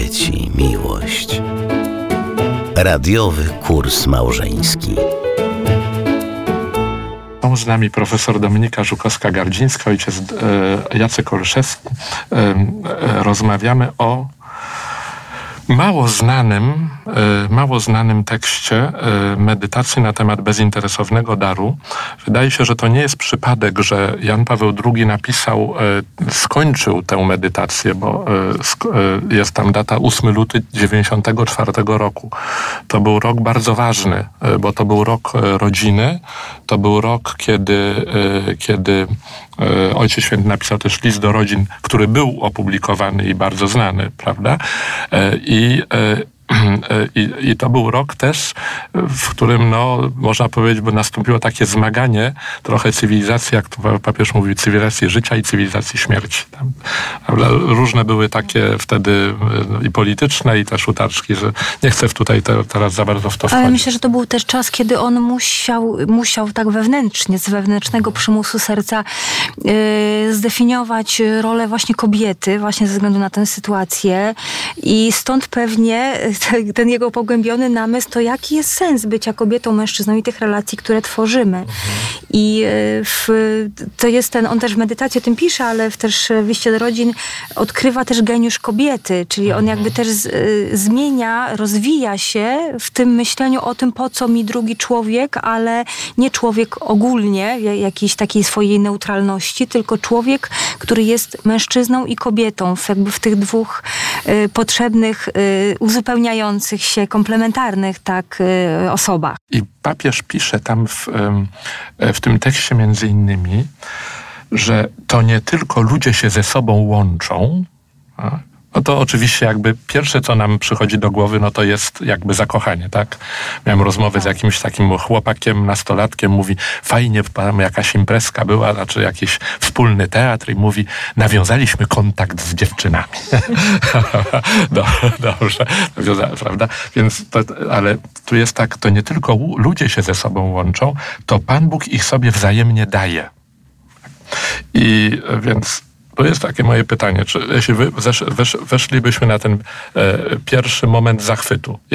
Ci miłość. Radiowy kurs małżeński. Są z nami profesor Dominika Żukowska-Gardzińska, ojciec Jacek Olszewski. Rozmawiamy o mało znanym tekście medytacji na temat bezinteresownego daru. Wydaje się, że to nie jest przypadek, że Jan Paweł II skończył tę medytację, bo jest tam data 8 luty 94 roku. To był rok bardzo ważny, bo to był rok rodziny. To był rok, kiedy Ojciec Święty napisał też list do rodzin, który był opublikowany i bardzo znany, prawda? I to był rok też, w którym, można powiedzieć, bo nastąpiło takie zmaganie trochę cywilizacji, jak to papież mówił, cywilizacji życia i cywilizacji śmierci. Tam, różne były takie wtedy i polityczne, i też utarczki, że nie chcę tutaj teraz za bardzo w to wchodzić. Ale myślę, że to był też czas, kiedy on musiał tak wewnętrznie, z wewnętrznego przymusu serca zdefiniować rolę właśnie kobiety, właśnie ze względu na tę sytuację. I stąd pewnie ten jego pogłębiony namysł, to jaki jest sens bycia kobietą, mężczyzną i tych relacji, które tworzymy. I to jest on też w medytacji o tym pisze, ale też w liście do rodzin odkrywa też geniusz kobiety, czyli on jakby też zmienia, rozwija się w tym myśleniu o tym, po co mi drugi człowiek, ale nie człowiek ogólnie, jakiejś takiej swojej neutralności, tylko człowiek, który jest mężczyzną i kobietą, jakby w tych dwóch potrzebnych, uzupełniających się, komplementarnych osobach. I papież pisze tam w tym tekście między innymi, że to nie tylko ludzie się ze sobą łączą, no to oczywiście jakby pierwsze, co nam przychodzi do głowy, no to jest jakby zakochanie, tak? Miałem rozmowę z jakimś takim chłopakiem, nastolatkiem, mówi, fajnie, jakaś imprezka była, znaczy jakiś wspólny teatr i mówi, nawiązaliśmy kontakt z dziewczynami. Dobrze, prawda? Więc ale tu jest tak, to nie tylko ludzie się ze sobą łączą, to Pan Bóg ich sobie wzajemnie daje. I więc to jest takie moje pytanie, czy jeśli weszlibyśmy na ten pierwszy moment zachwytu,